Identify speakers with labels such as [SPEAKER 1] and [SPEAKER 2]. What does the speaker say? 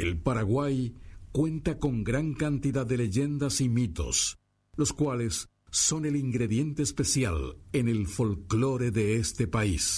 [SPEAKER 1] El Paraguay cuenta con gran cantidad de leyendas y mitos, los cuales son el ingrediente especial en el folclore de este país.